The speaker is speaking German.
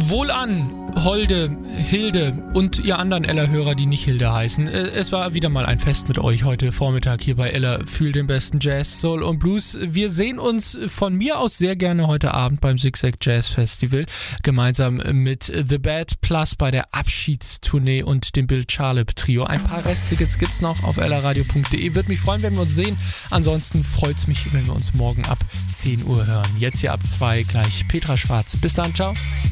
Wohlan, Holde, Hilde und ihr anderen Ella-Hörer, die nicht Hilde heißen. Es war wieder mal ein Fest mit euch heute Vormittag hier bei Ella. Fühl den besten Jazz, Soul und Blues. Wir sehen uns von mir aus sehr gerne heute Abend beim Zigzag Jazz Festival. Gemeinsam mit The Bad Plus bei der Abschiedstournee und dem Bill Charlip Trio. Ein paar Resttickets gibt's noch auf ellaradio.de. Würde mich freuen, wenn wir uns sehen. Ansonsten freut's mich, wenn wir uns morgen ab 10 Uhr hören. Jetzt hier ab 2 gleich Petra Schwarz. Bis dann, ciao.